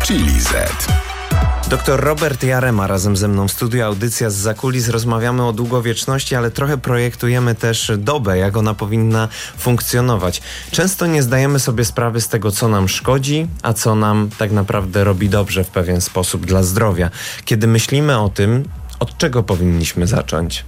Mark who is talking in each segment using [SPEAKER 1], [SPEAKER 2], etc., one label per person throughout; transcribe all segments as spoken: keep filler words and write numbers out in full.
[SPEAKER 1] Chili Z.
[SPEAKER 2] Doktor Robert Jarema razem ze mną w studiu, audycja z zakulis. Rozmawiamy o długowieczności, ale trochę projektujemy też dobę, jak ona powinna funkcjonować. Często nie zdajemy sobie sprawy z tego, co nam szkodzi, a co nam tak naprawdę robi dobrze w pewien sposób dla zdrowia. Kiedy myślimy o tym, od czego powinniśmy zacząć?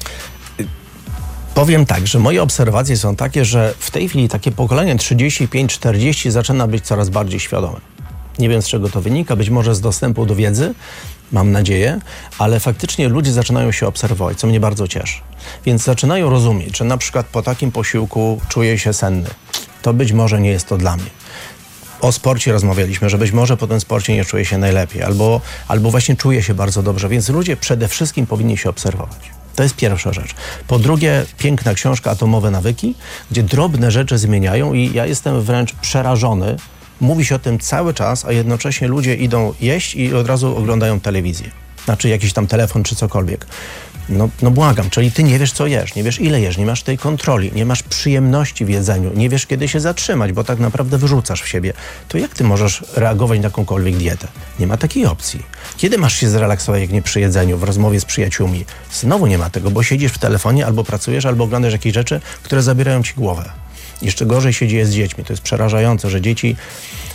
[SPEAKER 3] Powiem tak, że moje obserwacje są takie, że w tej chwili takie pokolenie trzydzieści pięć czterdzieści zaczyna być coraz bardziej świadome. Nie wiem, z czego to wynika, być może z dostępu do wiedzy, mam nadzieję, ale faktycznie ludzie zaczynają się obserwować, co mnie bardzo cieszy. Więc zaczynają rozumieć, że na przykład po takim posiłku czuję się senny. To być może nie jest to dla mnie. O sporcie rozmawialiśmy, że być może po tym sporcie nie czuję się najlepiej, albo, albo właśnie czuję się bardzo dobrze, więc ludzie przede wszystkim powinni się obserwować. To jest pierwsza rzecz. Po drugie, piękna książka Atomowe nawyki, gdzie drobne rzeczy zmieniają i ja jestem wręcz przerażony. Mówi się o tym cały czas, a jednocześnie ludzie idą jeść i od razu oglądają telewizję. Znaczy jakiś tam telefon czy cokolwiek. No, no błagam, czyli ty nie wiesz, co jesz, nie wiesz, ile jesz, nie masz tej kontroli, nie masz przyjemności w jedzeniu, nie wiesz, kiedy się zatrzymać, bo tak naprawdę wyrzucasz w siebie. To jak ty możesz reagować na jakąkolwiek dietę? Nie ma takiej opcji. Kiedy masz się zrelaksować, jak nie przy jedzeniu, w rozmowie z przyjaciółmi? Znowu nie ma tego, bo siedzisz w telefonie, albo pracujesz, albo oglądasz jakieś rzeczy, które zabierają ci głowę. Jeszcze gorzej się dzieje z dziećmi. To jest przerażające, że dzieci yy,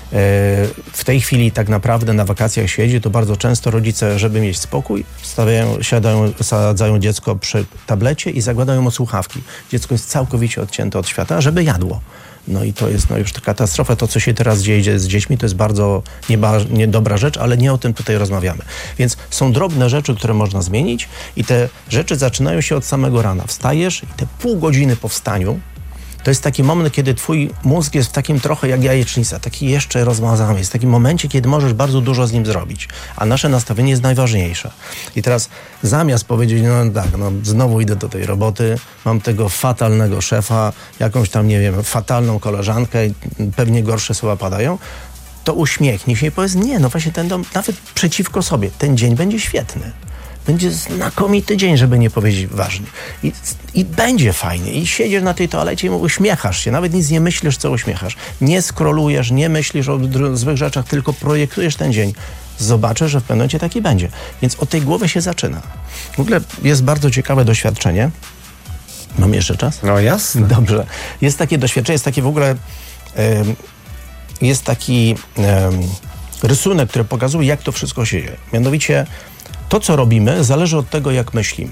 [SPEAKER 3] w tej chwili tak naprawdę na wakacjach siedzi, to bardzo często rodzice, żeby mieć spokój, stawiają, siadają, sadzają dziecko przy tablecie i zakładają mu słuchawki. Dziecko jest całkowicie odcięte od świata, żeby jadło. No i to jest no już katastrofa. To, co się teraz dzieje z dziećmi, to jest bardzo nieba, niedobra rzecz, ale nie o tym tutaj rozmawiamy. Więc są drobne rzeczy, które można zmienić i te rzeczy zaczynają się od samego rana. Wstajesz i te pół godziny po wstaniu to jest taki moment, kiedy twój mózg jest w takim trochę jak jajecznica, taki jeszcze rozmazany. Jest w takim momencie, kiedy możesz bardzo dużo z nim zrobić, a nasze nastawienie jest najważniejsze. I teraz zamiast powiedzieć, no tak, no znowu idę do tej roboty, mam tego fatalnego szefa, jakąś tam, nie wiem, fatalną koleżankę, pewnie gorsze słowa padają, to uśmiechnij się i powiedz, nie, no właśnie ten dom, nawet przeciwko sobie, ten dzień będzie świetny. Będzie znakomity dzień, żeby nie powiedzieć ważny. I, I będzie fajnie. I siedzisz na tej toalecie i uśmiechasz się. Nawet nic nie myślisz, co uśmiechasz. Nie scrollujesz, nie myślisz o dr- złych rzeczach, tylko projektujesz ten dzień. Zobaczysz, że w pewnym momencie taki będzie. Więc od tej głowy się zaczyna. W ogóle jest bardzo ciekawe doświadczenie. Mam jeszcze czas?
[SPEAKER 2] No jasne.
[SPEAKER 3] Dobrze. Jest takie doświadczenie, jest takie w ogóle... Ym, jest taki ym, rysunek, który pokazuje, jak to wszystko się dzieje. Mianowicie to, co robimy, zależy od tego, jak myślimy.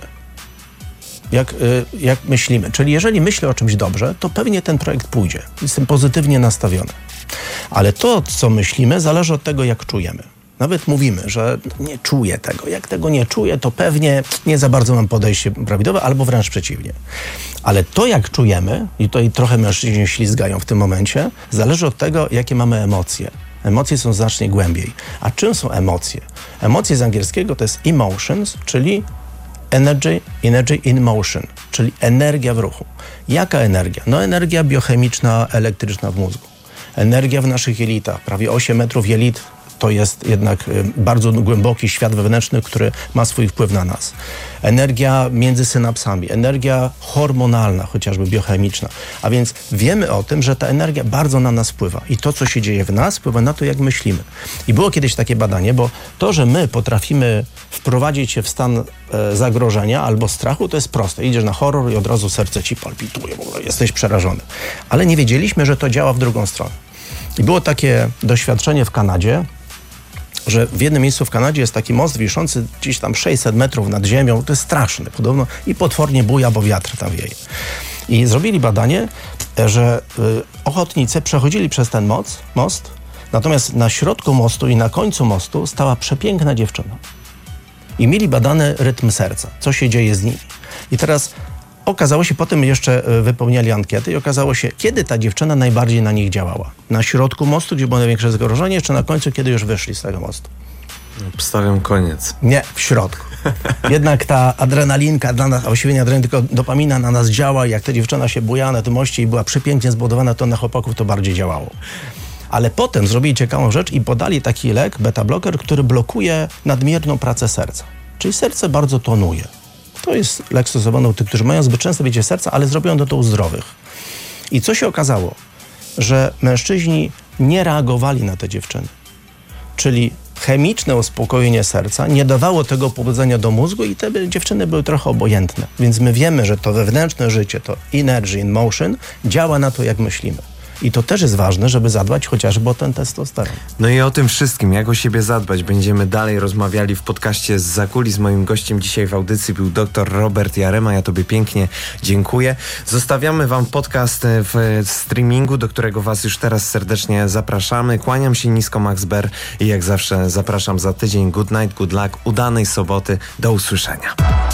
[SPEAKER 3] Jak, y, jak myślimy. Czyli jeżeli myślę o czymś dobrze, to pewnie ten projekt pójdzie. Jestem pozytywnie nastawiony. Ale to, co myślimy, zależy od tego, jak czujemy. Nawet mówimy, że nie czuję tego. Jak tego nie czuję, to pewnie nie za bardzo mam podejście prawidłowe, albo wręcz przeciwnie. Ale to, jak czujemy, i tutaj trochę mężczyźni ślizgają w tym momencie, zależy od tego, jakie mamy emocje. Emocje są znacznie głębiej. A czym są emocje? Emocje z angielskiego to jest emotions, czyli energy, energy in motion, czyli energia w ruchu. Jaka energia? No energia biochemiczna, elektryczna w mózgu. Energia w naszych jelitach. Prawie osiem metrów jelit to jest jednak bardzo głęboki świat wewnętrzny, który ma swój wpływ na nas. Energia między synapsami, energia hormonalna, chociażby biochemiczna. A więc wiemy o tym, że ta energia bardzo na nas wpływa. I to, co się dzieje w nas, wpływa na to, jak myślimy. I było kiedyś takie badanie, bo to, że my potrafimy wprowadzić się w stan e, zagrożenia albo strachu, to jest proste. Idziesz na horror i od razu serce ci palpituje, w ogóle jesteś przerażony. Ale nie wiedzieliśmy, że to działa w drugą stronę. I było takie doświadczenie w Kanadzie, że w jednym miejscu w Kanadzie jest taki most wiszący gdzieś tam sześćset metrów nad ziemią. To jest straszne podobno i potwornie buja, bo wiatr tam wieje. I zrobili badanie, że y, ochotnicy przechodzili przez ten most, most, natomiast na środku mostu i na końcu mostu stała przepiękna dziewczyna. I mieli badany rytm serca, co się dzieje z nimi. I teraz okazało się, potem jeszcze wypełniali ankiety i okazało się, kiedy ta dziewczyna najbardziej na nich działała. Na środku mostu, gdzie było największe zagrożenie, czy na końcu, kiedy już wyszli z tego mostu.
[SPEAKER 2] Obstawiam koniec.
[SPEAKER 3] Nie, w środku. Jednak ta adrenalinka dla nas, a właściwie nie adrenalina, tylko dopamina na nas działa. Jak ta dziewczyna się bujała na tym moście i była przepięknie zbudowana, to na chłopaków to bardziej działało. Ale potem zrobili ciekawą rzecz i podali taki lek, beta-bloker, który blokuje nadmierną pracę serca. Czyli serce bardzo tonuje. To jest lek stosowany u tych, którzy mają zbyt często bicie serca, ale zrobiono to u zdrowych. I co się okazało? Że mężczyźni nie reagowali na te dziewczyny. czyli chemiczne uspokojenie serca nie dawało tego pobudzenia do mózgu i te dziewczyny były trochę obojętne. Więc my wiemy, że to wewnętrzne życie, to energy in motion działa na to, jak myślimy. I to też jest ważne, żeby zadbać chociażby o ten testosteron.
[SPEAKER 2] No i o tym wszystkim, jak o siebie zadbać, będziemy dalej rozmawiali w podcaście Zza Kulis. Moim gościem dzisiaj w audycji był dr Robert Jarema. Ja tobie pięknie dziękuję. Zostawiamy wam podcast w streamingu, do którego was już teraz serdecznie zapraszamy. Kłaniam się nisko, Max Ber, i jak zawsze zapraszam za tydzień. Good night, good luck, udanej soboty. Do usłyszenia.